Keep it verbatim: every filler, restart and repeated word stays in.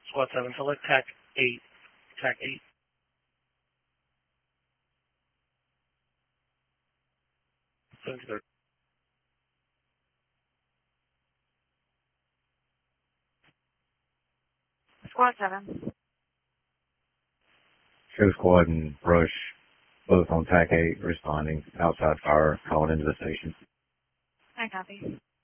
Squad seven, select TAC eight. TAC eight. seventy-third. Squad seven. Show squad and brush, both on TAC eight, responding. Outside fire, calling into the station. I copy.